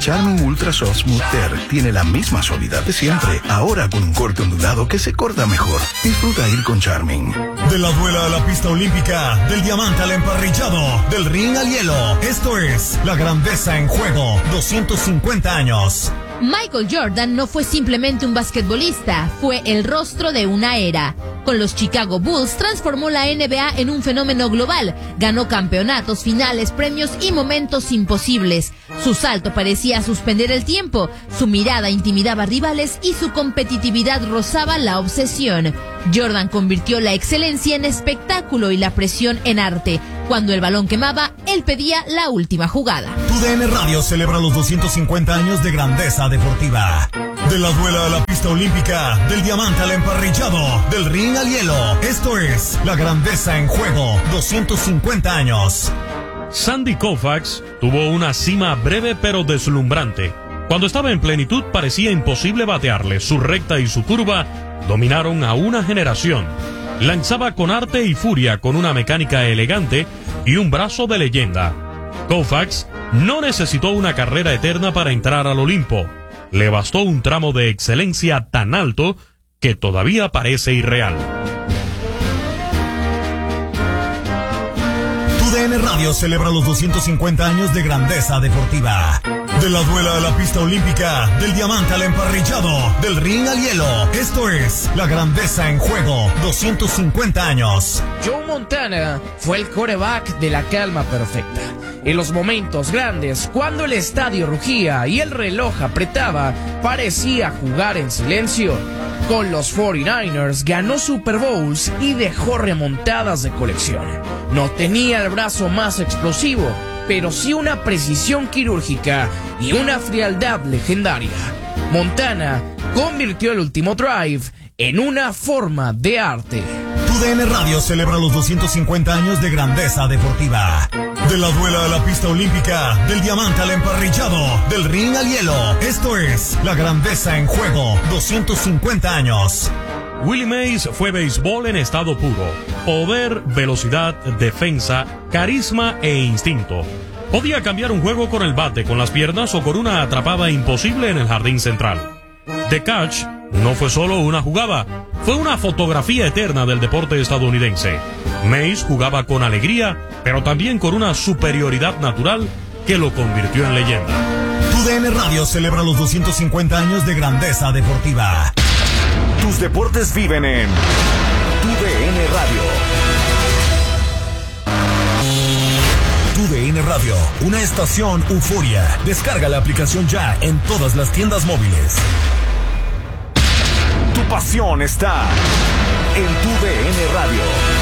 Charmin Ultra Soft Smooth Tear tiene la misma suavidad de siempre, ahora con un corte ondulado que se corta mejor. Disfruta ir con Charmin. De la duela a la pista olímpica, del diamante al emparrillado, del ring al hielo. Esto es La Grandeza en Juego, 250 años. Michael Jordan no fue simplemente un basquetbolista, fue el rostro de una era. Con los Chicago Bulls transformó la NBA en un fenómeno global, ganó campeonatos, finales, premios y momentos imposibles. Su salto parecía suspender el tiempo, su mirada intimidaba rivales y su competitividad rozaba la obsesión. Jordan convirtió la excelencia en espectáculo y la presión en arte. Cuando el balón quemaba, él pedía la última jugada. TUDN Radio celebra los 250 años de grandeza deportiva. De la duela a la pista olímpica, del diamante al emparrillado, del ring al hielo. Esto es La Grandeza en Juego, 250 años. Sandy Koufax tuvo una cima breve pero deslumbrante. Cuando estaba en plenitud parecía imposible batearle. Su recta y su curva dominaron a una generación. Lanzaba con arte y furia, con una mecánica elegante y un brazo de leyenda. Koufax no necesitó una carrera eterna para entrar al Olimpo. Le bastó un tramo de excelencia tan alto que todavía parece irreal. TUDN Radio celebra los 250 años de grandeza deportiva. De la duela a la pista olímpica, del diamante al emparrillado, del ring al hielo. Esto es La Grandeza en Juego, 250 años. Joe Montana fue el quarterback de la calma perfecta. En los momentos grandes, cuando el estadio rugía y el reloj apretaba, parecía jugar en silencio. Con los 49ers ganó Super Bowls y dejó remontadas de colección. No tenía el brazo más explosivo, pero sí una precisión quirúrgica y una frialdad legendaria. Montana convirtió el último drive en una forma de arte. TUDN Radio celebra los 250 años de grandeza deportiva. De la duela a la pista olímpica, del diamante al emparrillado, del ring al hielo. Esto es La Grandeza en Juego, 250 años. Willie Mays fue béisbol en estado puro. Poder, velocidad, defensa, carisma e instinto. Podía cambiar un juego con el bate, con las piernas o con una atrapada imposible en el jardín central. The Catch no fue solo una jugada, fue una fotografía eterna del deporte estadounidense. Mays jugaba con alegría, pero también con una superioridad natural que lo convirtió en leyenda. TUDN Radio celebra los 250 años de grandeza deportiva. Tus deportes viven en TUDN Radio. TUDN Radio, una estación euforia. Descarga la aplicación ya en todas las tiendas móviles. Tu pasión está en TUDN Radio.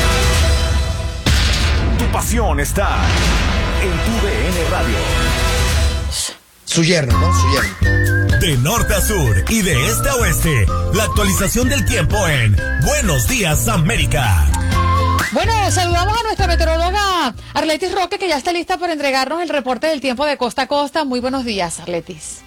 Tu pasión está en TUDN Radio. Su yerno, ¿no? Su yerno. De norte a sur y de este a oeste, la actualización del tiempo en Buenos Días América. Bueno, saludamos a nuestra meteoróloga Arletis Roque, que ya está lista para entregarnos el reporte del tiempo de costa a costa. Muy buenos días, Arletis.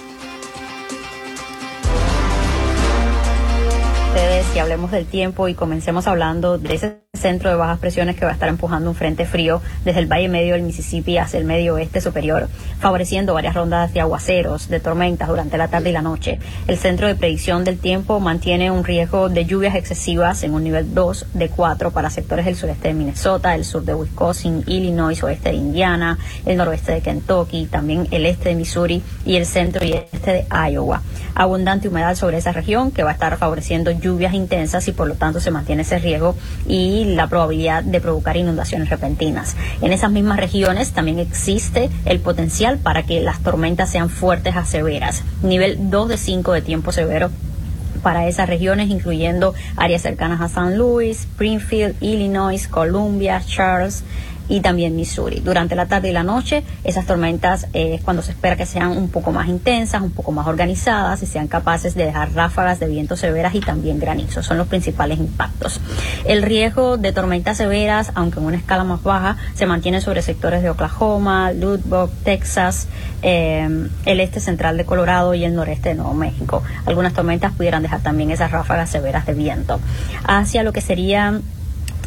Y hablemos del tiempo y comencemos hablando de ese centro de bajas presiones que va a estar empujando un frente frío desde el valle medio del Mississippi hacia el medio oeste superior, favoreciendo varias rondas de aguaceros, de tormentas durante la tarde y la noche. El centro de predicción del tiempo mantiene un riesgo de lluvias excesivas en un nivel 2 de 4 para sectores del sureste de Minnesota, el sur de Wisconsin, Illinois, oeste de Indiana, el noroeste de Kentucky, también el este de Missouri y el centro y este de Iowa. Abundante humedad sobre esa región que va a estar favoreciendo lluvias intensas y por lo tanto se mantiene ese riesgo y la probabilidad de provocar inundaciones repentinas. En esas mismas regiones también existe el potencial para que las tormentas sean fuertes a severas. Nivel 2 de 5 de tiempo severo para esas regiones, incluyendo áreas cercanas a San Luis, Springfield, Illinois, Columbia, Charles y también Missouri. Durante la tarde y la noche, esas tormentas es cuando se espera que sean un poco más intensas, un poco más organizadas y sean capaces de dejar ráfagas de viento severas y también granizo. Son los principales impactos. El riesgo de tormentas severas, aunque en una escala más baja, se mantiene sobre sectores de Oklahoma, Lubbock, Texas, el este central de Colorado y el noreste de Nuevo México. Algunas tormentas pudieran dejar también esas ráfagas severas de viento. Hacia lo que sería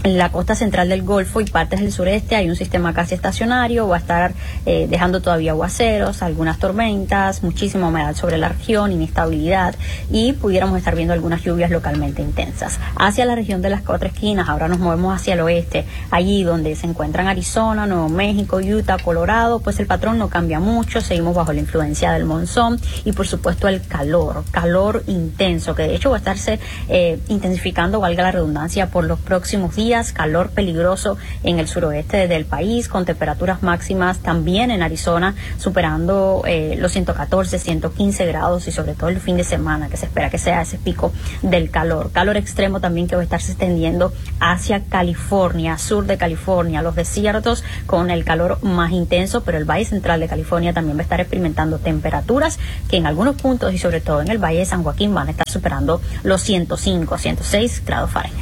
En la costa central del Golfo y partes del sureste hay un sistema casi estacionario, va a estar dejando todavía aguaceros, algunas tormentas, muchísima humedad sobre la región, inestabilidad, y pudiéramos estar viendo algunas lluvias localmente intensas. Hacia la región de las cuatro esquinas, ahora nos movemos hacia el oeste, allí donde se encuentran Arizona, Nuevo México, Utah, Colorado, pues el patrón no cambia mucho, seguimos bajo la influencia del monzón y por supuesto el calor intenso, que de hecho va a estarse intensificando, valga la redundancia, por los próximos días. Calor peligroso en el suroeste del país, con temperaturas máximas también en Arizona superando los 114, 115 grados, y sobre todo el fin de semana, que se espera que sea ese pico del calor extremo también, que va a estarse extendiendo hacia California, sur de California, los desiertos con el calor más intenso, pero el valle central de California también va a estar experimentando temperaturas que en algunos puntos y sobre todo en el valle de San Joaquín van a estar superando los 105, 106 grados Fahrenheit.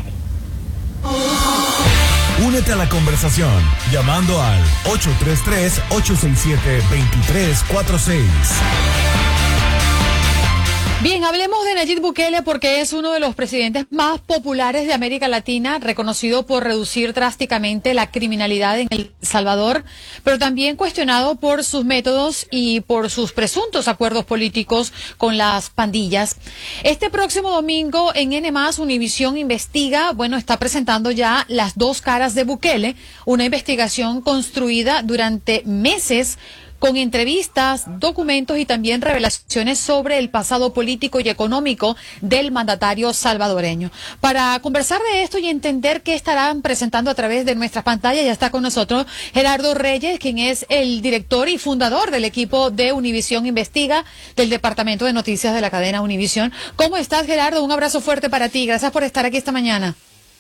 Únete a la conversación llamando al 833-867-2346. Bien, hablemos de Nayib Bukele porque es uno de los presidentes más populares de América Latina, reconocido por reducir drásticamente la criminalidad en El Salvador, pero también cuestionado por sus métodos y por sus presuntos acuerdos políticos con las pandillas. Este próximo domingo en N+, Univisión Investiga, está presentando ya las dos caras de Bukele, una investigación construida durante meses con entrevistas, documentos y también revelaciones sobre el pasado político y económico del mandatario salvadoreño. Para conversar de esto y entender qué estarán presentando a través de nuestras pantallas, ya está con nosotros Gerardo Reyes, quien es el director y fundador del equipo de Univisión Investiga, del Departamento de Noticias de la cadena Univisión. ¿Cómo estás, Gerardo? Un abrazo fuerte para ti. Gracias por estar aquí esta mañana.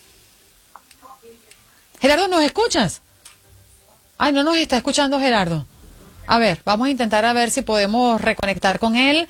Gerardo, ¿nos escuchas? Ay, no nos está escuchando Gerardo. A ver, vamos a intentar a ver si podemos reconectar con él.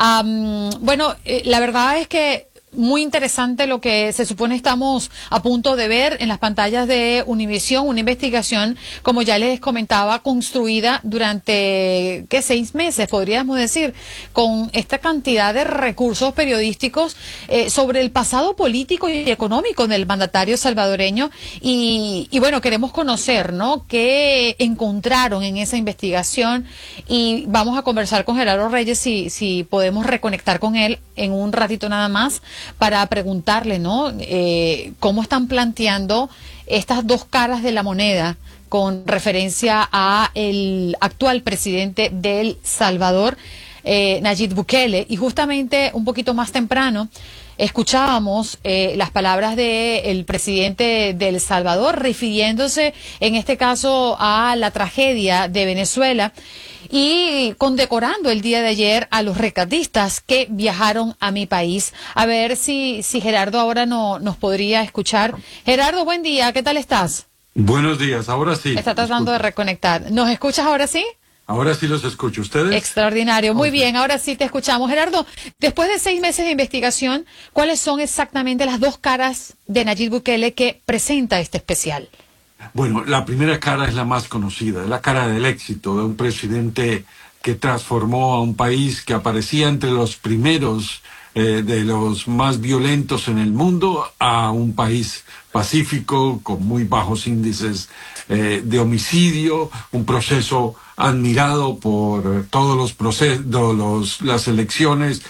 La verdad es que muy interesante lo que se supone estamos a punto de ver en las pantallas de Univisión, una investigación, como ya les comentaba, construida durante, 6 meses, podríamos decir, con esta cantidad de recursos periodísticos sobre el pasado político y económico del mandatario salvadoreño. Y queremos conocer, ¿no?, qué encontraron en esa investigación, y vamos a conversar con Gerardo Reyes si podemos reconectar con él en un ratito nada más, para preguntarle, ¿no?, cómo están planteando estas dos caras de la moneda con referencia a el actual presidente de El Salvador, Nayib Bukele. Y justamente un poquito más temprano escuchábamos las palabras del presidente de El Salvador, refiriéndose en este caso a la tragedia de Venezuela y condecorando el día de ayer a los rescatistas que viajaron a mi país. A ver si Gerardo ahora nos podría escuchar. Gerardo, buen día, ¿qué tal estás? Buenos días, ahora sí. Está tratando de reconectar. ¿Nos escuchas ahora sí? Ahora sí los escucho. ¿Ustedes? Extraordinario, muy bien, ahora sí te escuchamos. Gerardo, después de 6 meses de investigación, ¿cuáles son exactamente las dos caras de Nayib Bukele que presenta este especial? Bueno, la primera cara es la más conocida, la cara del éxito de un presidente que transformó a un país que aparecía entre los primeros de los más violentos en el mundo a un país pacífico, con muy bajos índices de homicidio, un proceso admirado por todos los procesos, las elecciones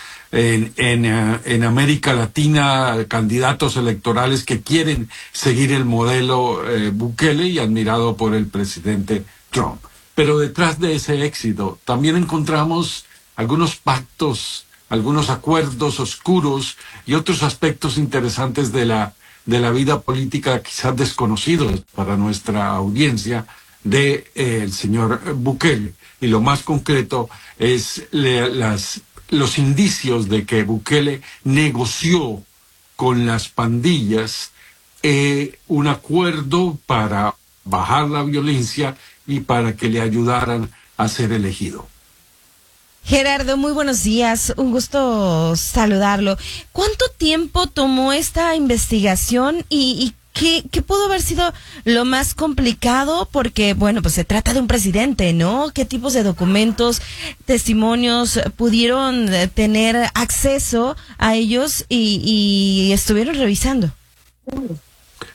en América Latina, candidatos electorales que quieren seguir el modelo Bukele, y admirado por el presidente Trump. Pero detrás de ese éxito también encontramos algunos pactos, algunos acuerdos oscuros y otros aspectos interesantes de la vida política quizás desconocidos para nuestra audiencia de el señor Bukele. Y lo más concreto es los indicios de que Bukele negoció con las pandillas un acuerdo para bajar la violencia y para que le ayudaran a ser elegido. Gerardo, muy buenos días, un gusto saludarlo. ¿Cuánto tiempo tomó esta investigación y qué pudo haber sido lo más complicado? Porque, pues se trata de un presidente, ¿no? ¿Qué tipos de documentos, testimonios pudieron tener acceso a ellos y estuvieron revisando?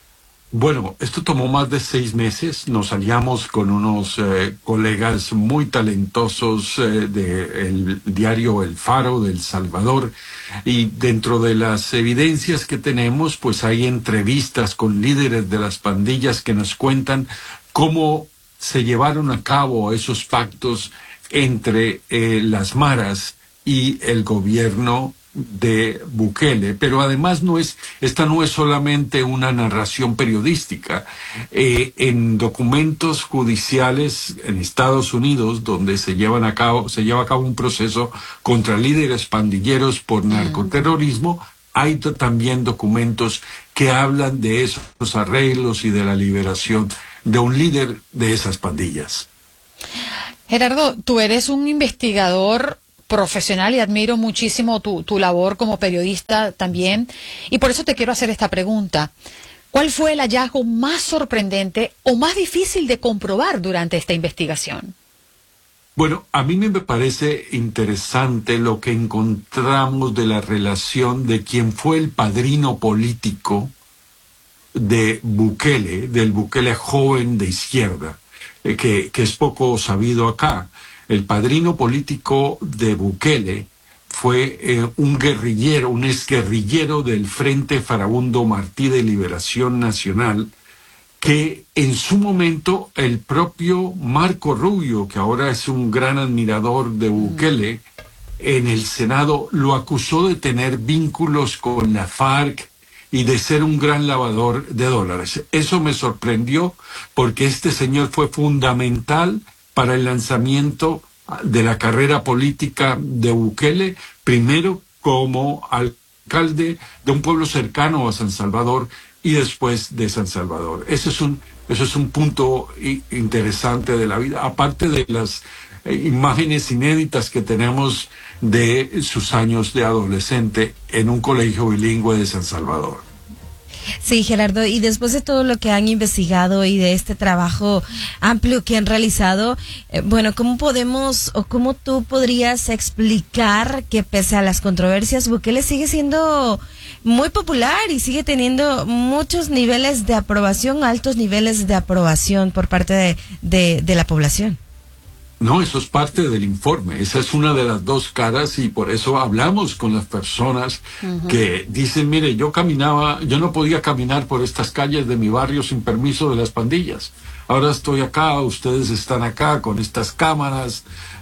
Bueno, esto tomó más de 6 meses. Nos aliamos con unos colegas muy talentosos del diario El Faro de El Salvador, y dentro de las evidencias que tenemos, pues hay entrevistas con líderes de las pandillas que nos cuentan cómo se llevaron a cabo esos pactos entre las maras y el gobierno de Bukele. Pero además esta no es solamente una narración periodística. En documentos judiciales en Estados Unidos, donde se lleva a cabo un proceso contra líderes pandilleros por narcoterrorismo, hay también documentos que hablan de esos arreglos y de la liberación de un líder de esas pandillas. Gerardo, tú eres un investigador profesional y admiro muchísimo tu labor como periodista también, y por eso te quiero hacer esta pregunta. ¿Cuál fue el hallazgo más sorprendente o más difícil de comprobar durante esta investigación? Bueno, a mí me parece interesante lo que encontramos de la relación de quien fue el padrino político de Bukele, del Bukele joven de izquierda, que es poco sabido acá. El padrino político de Bukele fue un exguerrillero del Frente Farabundo Martí de Liberación Nacional, que en su momento el propio Marco Rubio, que ahora es un gran admirador de Bukele, en el Senado lo acusó de tener vínculos con la FARC y de ser un gran lavador de dólares. Eso me sorprendió, porque este señor fue fundamental para el lanzamiento de la carrera política de Bukele, primero como alcalde de un pueblo cercano a San Salvador y después de San Salvador. Eso es un punto interesante de la vida, aparte de las imágenes inéditas que tenemos de sus años de adolescente en un colegio bilingüe de San Salvador. Sí, Gerardo, y después de todo lo que han investigado y de este trabajo amplio que han realizado, bueno, ¿cómo podemos o cómo tú podrías explicar que pese a las controversias, Bukele sigue siendo muy popular y sigue teniendo muchos niveles de aprobación, altos niveles de aprobación por parte de la población? No, eso es parte del informe. Esa es una de las dos caras, y por eso hablamos con las personas que dicen, mire, yo no podía caminar por estas calles de mi barrio sin permiso de las pandillas. Ahora estoy acá, ustedes están acá con estas cámaras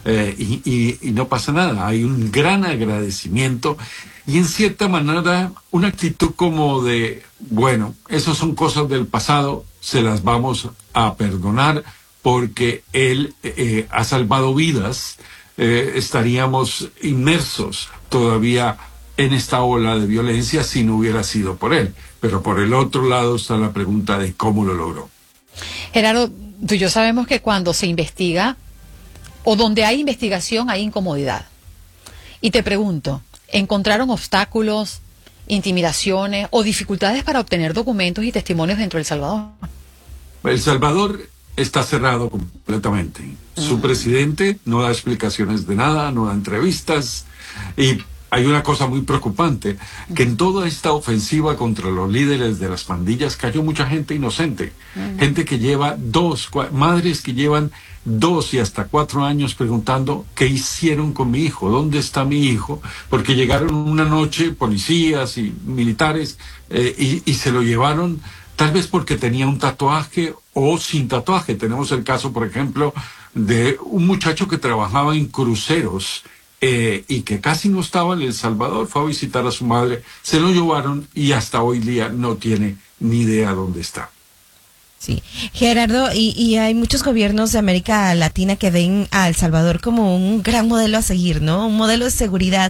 y no pasa nada. Hay un gran agradecimiento y en cierta manera una actitud como de, bueno, esas son cosas del pasado, se las vamos a perdonar, porque él ha salvado vidas. Estaríamos inmersos todavía en esta ola de violencia si no hubiera sido por él. Pero por el otro lado está la pregunta de cómo lo logró. Gerardo, tú y yo sabemos que cuando se investiga o donde hay investigación hay incomodidad. Y te pregunto, ¿encontraron obstáculos, intimidaciones o dificultades para obtener documentos y testimonios dentro de El Salvador? El Salvador está cerrado completamente. Su presidente no da explicaciones de nada, no da entrevistas, y hay una cosa muy preocupante, que en toda esta ofensiva contra los líderes de las pandillas cayó mucha gente inocente, gente que lleva madres que llevan 2 y hasta 4 años preguntando qué hicieron con mi hijo, dónde está mi hijo, porque llegaron una noche policías y militares y se lo llevaron, tal vez porque tenía un tatuaje o sin tatuaje. Tenemos el caso, por ejemplo, de un muchacho que trabajaba en cruceros y que casi no estaba en El Salvador, fue a visitar a su madre, se lo llevaron y hasta hoy día no tiene ni idea dónde está. Sí, Gerardo, y hay muchos gobiernos de América Latina que ven a El Salvador como un gran modelo a seguir, ¿no? Un modelo de seguridad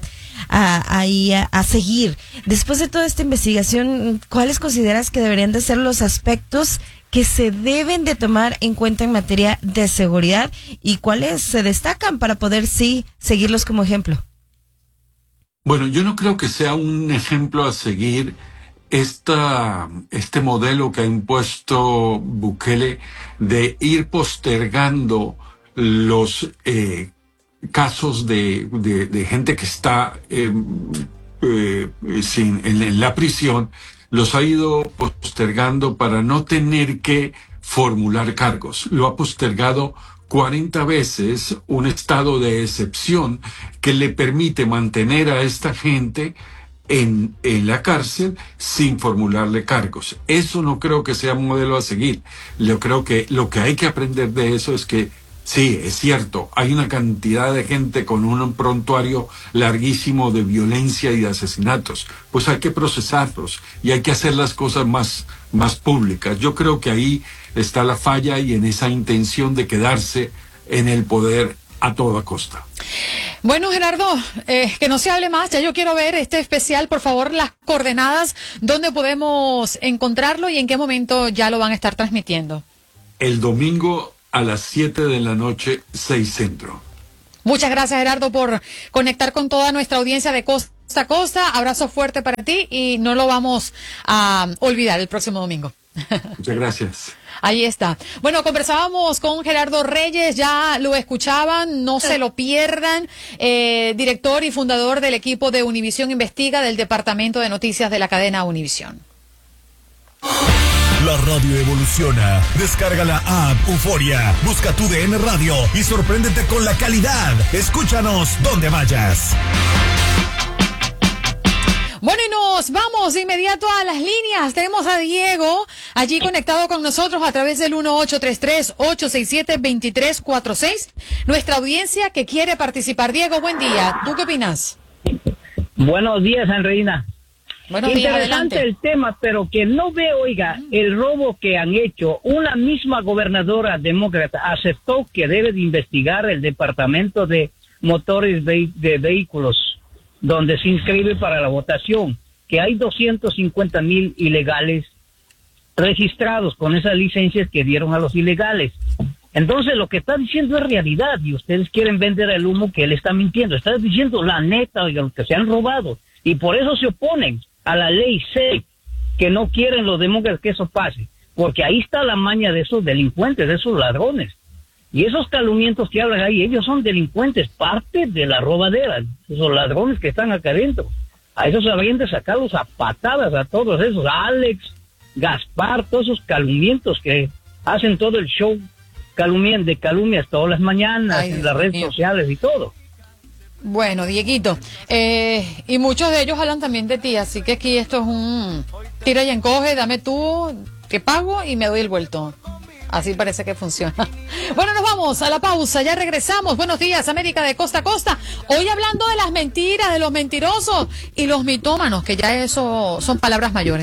a seguir. Después de toda esta investigación, ¿cuáles consideras que deberían de ser los aspectos que se deben de tomar en cuenta en materia de seguridad y cuáles se destacan para poder sí seguirlos como ejemplo? Bueno, yo no creo que sea un ejemplo a seguir este modelo que ha impuesto Bukele de ir postergando los casos de gente que está en la prisión. los ha ido postergando para no tener que formular cargos. Lo ha postergado 40 veces, un estado de excepción que le permite mantener a esta gente en la cárcel sin formularle cargos. Eso no creo que sea un modelo a seguir. Yo creo que lo que hay que aprender de eso es que sí, es cierto, hay una cantidad de gente con un prontuario larguísimo de violencia y de asesinatos. Pues hay que procesarlos y hay que hacer las cosas más públicas. Yo creo que ahí está la falla y en esa intención de quedarse en el poder a toda costa. Bueno, Gerardo, que no se hable más, ya yo quiero ver este especial, por favor, las coordenadas, dónde podemos encontrarlo y en qué momento ya lo van a estar transmitiendo. El domingo a las 7 de la noche, 6 Centro. Muchas gracias, Gerardo, por conectar con toda nuestra audiencia de costa a costa. Abrazo fuerte para ti y no lo vamos a olvidar el próximo domingo. Muchas gracias. Ahí está. Bueno, conversábamos con Gerardo Reyes, ya lo escuchaban, no se lo pierdan, director y fundador del equipo de Univisión Investiga del Departamento de Noticias de la cadena Univisión. La radio evoluciona. Descarga la app Euforia, busca tu DN Radio y sorpréndete con la calidad. Escúchanos donde vayas. Bueno, y nos vamos de inmediato a las líneas. Tenemos a Diego allí conectado con nosotros a través del 1833-867-2346. Nuestra audiencia que quiere participar. Diego, buen día. ¿Tú qué opinas? Buenos días, Andreina. Buenos días, interesante adelante. el tema, pero que no veo, oiga, el robo que han hecho. Una misma gobernadora demócrata aceptó que debe de investigar el Departamento de Motores de Vehículos, donde se inscribe para la votación, que hay 250,000 ilegales registrados con esas licencias que dieron a los ilegales. Entonces lo que está diciendo es realidad y ustedes quieren vender el humo que él está mintiendo. Está diciendo la neta, oigan, que se han robado y por eso se oponen a la ley C, que no quieren los demócratas que eso pase, porque ahí está la maña de esos delincuentes, de esos ladrones. Y esos calumnientos que hablan ahí, ellos son delincuentes, parte de la robadera, esos ladrones que están acá adentro. A esos habrían de sacarlos a patadas, a todos esos, a Alex, Gaspar, todos esos calumnientos que hacen todo el show, de calumnias todas las mañanas, en las redes sociales y todo. Bueno, Dieguito, y muchos de ellos hablan también de ti, así que aquí esto es un tira y encoge, dame tú, que pago y me doy el vuelto. Así parece que funciona. Bueno, nos vamos a la pausa, ya regresamos. Buenos días, América de costa a costa. Hoy hablando de las mentiras, de los mentirosos y los mitómanos, que ya eso son palabras mayores.